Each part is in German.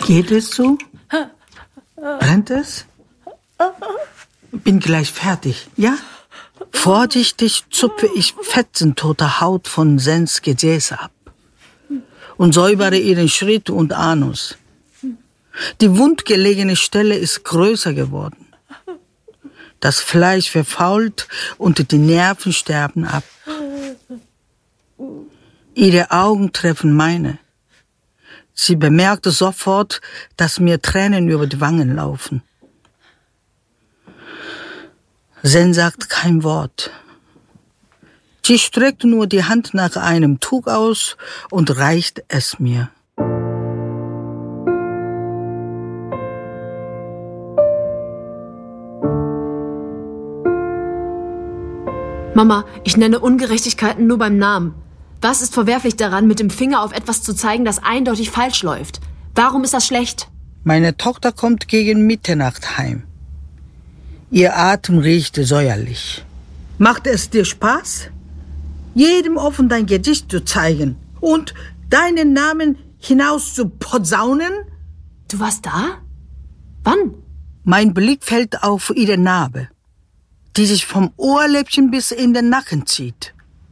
Geht es so? Brennt es? Bin gleich fertig, ja? Vorsichtig zupfe ich fetzentote Haut von Sens Gesäß ab und säubere ihren Schritt und Anus. Die wundgelegene Stelle ist größer geworden. Das Fleisch verfault und die Nerven sterben ab. Ihre Augen treffen meine. Sie bemerkte sofort, dass mir Tränen über die Wangen laufen. Sen sagt kein Wort. Sie streckt nur die Hand nach einem Tuch aus und reicht es mir. Mama, ich nenne Ungerechtigkeiten nur beim Namen. Was ist verwerflich daran, mit dem Finger auf etwas zu zeigen, das eindeutig falsch läuft? Warum ist das schlecht? Meine Tochter kommt gegen Mitternacht heim. Ihr Atem riecht säuerlich. Macht es dir Spaß, jedem offen dein Gesicht zu zeigen und deinen Namen hinaus zu posaunen? Du warst da? Wann? Mein Blick fällt auf ihre Narbe, die sich vom Ohrläppchen bis in den Nacken zieht.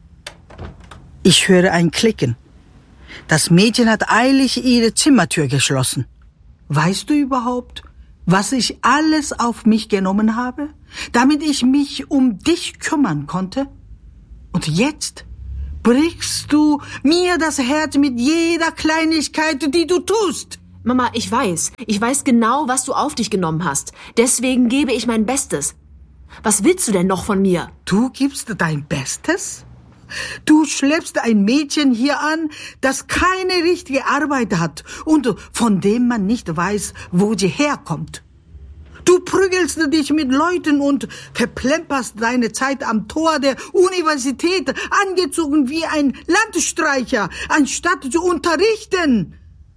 Ich höre ein Klicken. Das Mädchen hat eilig ihre Zimmertür geschlossen. Weißt du überhaupt, was ich alles auf mich genommen habe, damit ich mich um dich kümmern konnte? Und jetzt brichst du mir das Herz mit jeder Kleinigkeit, die du tust. Mama, ich weiß genau, was du auf dich genommen hast. Deswegen gebe ich mein Bestes. Was willst du denn noch von mir? Du gibst dein Bestes? Du schleppst ein Mädchen hier an, das keine richtige Arbeit hat und von dem man nicht weiß, wo sie herkommt. Du prügelst dich mit Leuten und verplemperst deine Zeit am Tor der Universität, angezogen wie ein Landstreicher, anstatt zu unterrichten.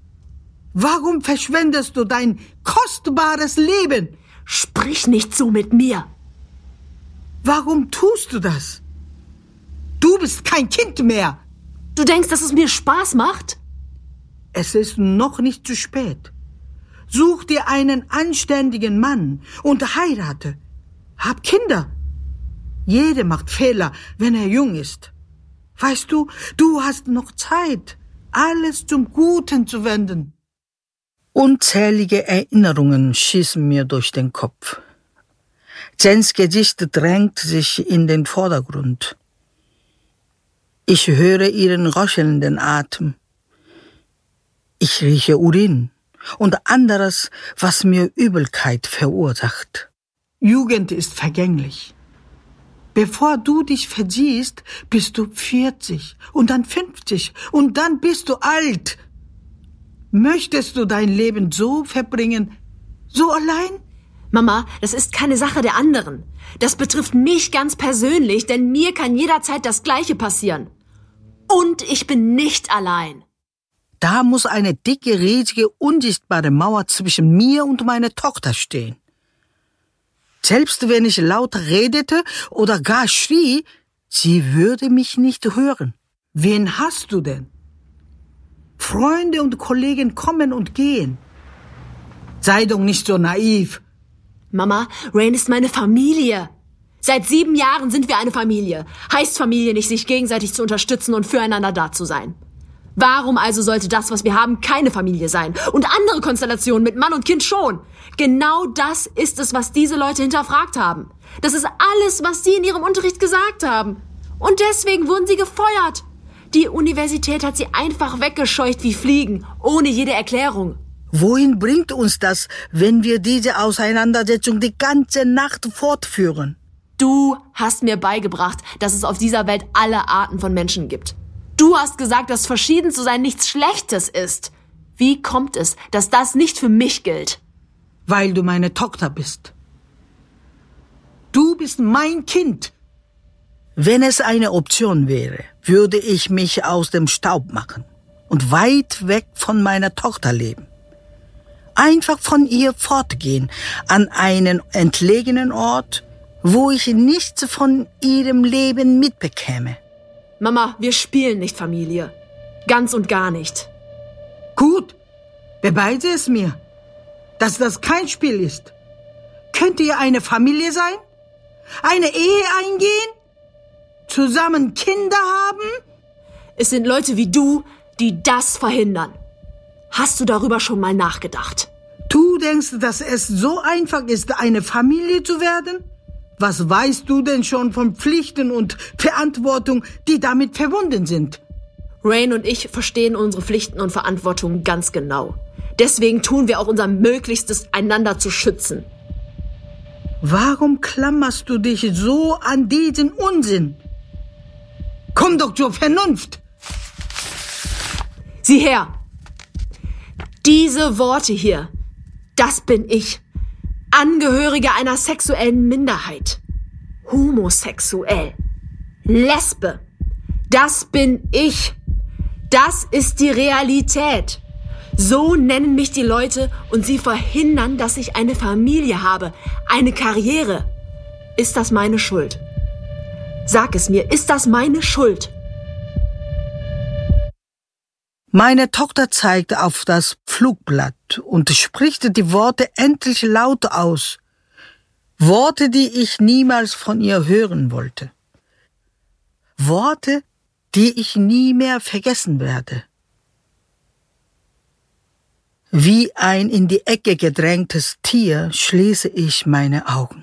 Warum verschwendest du dein kostbares Leben? Sprich nicht so mit mir. Warum tust du das? Du bist kein Kind mehr. Du denkst, dass es mir Spaß macht? Es ist noch nicht zu spät. Such dir einen anständigen Mann und heirate. Hab Kinder. Jeder macht Fehler, wenn er jung ist. Weißt du, du hast noch Zeit, alles zum Guten zu wenden. Unzählige Erinnerungen schießen mir durch den Kopf. Sens Gesicht drängt sich in den Vordergrund. Ich höre ihren röchelnden Atem. Ich rieche Urin und anderes, was mir Übelkeit verursacht. Jugend ist vergänglich. Bevor du dich versiehst, bist du 40 und dann 50 und dann bist du alt. Möchtest du dein Leben so verbringen, so allein? Mama, das ist keine Sache der anderen. Das betrifft mich ganz persönlich, denn mir kann jederzeit das Gleiche passieren. Und ich bin nicht allein. Da muss eine dicke, riesige, unsichtbare Mauer zwischen mir und meiner Tochter stehen. Selbst wenn ich laut redete oder gar schrie, sie würde mich nicht hören. Wen hast du denn? Freunde und Kollegen kommen und gehen. Sei doch nicht so naiv. Mama, Rain ist meine Familie. Seit 7 Jahren sind wir eine Familie. Heißt Familie nicht, sich gegenseitig zu unterstützen und füreinander da zu sein? Warum also sollte das, was wir haben, keine Familie sein? Und andere Konstellationen mit Mann und Kind schon? Genau das ist es, was diese Leute hinterfragt haben. Das ist alles, was sie in ihrem Unterricht gesagt haben. Und deswegen wurden sie gefeuert. Die Universität hat sie einfach weggescheucht wie Fliegen, ohne jede Erklärung. Wohin bringt uns das, wenn wir diese Auseinandersetzung die ganze Nacht fortführen? Du hast mir beigebracht, dass es auf dieser Welt alle Arten von Menschen gibt. Du hast gesagt, dass verschieden zu sein nichts Schlechtes ist. Wie kommt es, dass das nicht für mich gilt? Weil du meine Tochter bist. Du bist mein Kind. Wenn es eine Option wäre, würde ich mich aus dem Staub machen und weit weg von meiner Tochter leben. Einfach von ihr fortgehen, an einen entlegenen Ort, wo ich nichts von ihrem Leben mitbekäme. Mama, wir spielen nicht Familie. Ganz und gar nicht. Gut, Beweise es mir, dass das kein Spiel ist. Könnt ihr eine Familie sein? Eine Ehe eingehen? Zusammen Kinder haben? Es sind Leute wie du, die das verhindern. Hast du darüber schon mal nachgedacht? Du denkst, dass es so einfach ist, eine Familie zu werden? Was weißt du denn schon von Pflichten und Verantwortung, die damit verbunden sind? Rain und ich verstehen unsere Pflichten und Verantwortungen ganz genau. Deswegen tun wir auch unser Möglichstes, einander zu schützen. Warum klammerst du dich so an diesen Unsinn? Komm doch zur Vernunft! Sieh her! Diese Worte hier, das bin ich. Angehörige einer sexuellen Minderheit. Homosexuell. Lesbe. Das bin ich. Das ist die Realität. So nennen mich die Leute und sie verhindern, dass ich eine Familie habe, eine Karriere. Ist das meine Schuld? Sag es mir, ist das meine Schuld? Meine Tochter zeigte auf das Flugblatt und spricht die Worte endlich laut aus. Worte, die ich niemals von ihr hören wollte. Worte, die ich nie mehr vergessen werde. Wie ein in die Ecke gedrängtes Tier schließe ich meine Augen.